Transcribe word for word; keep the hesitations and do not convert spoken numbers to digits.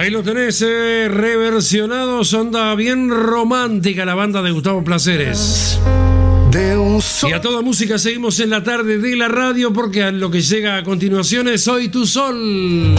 Ahí lo tenés, eh, reversionados, onda bien romántica la banda de Gustavo Placeres. De un sol. Y a toda música seguimos en la tarde de la radio porque a lo que llega a continuación es Soy tu Sol.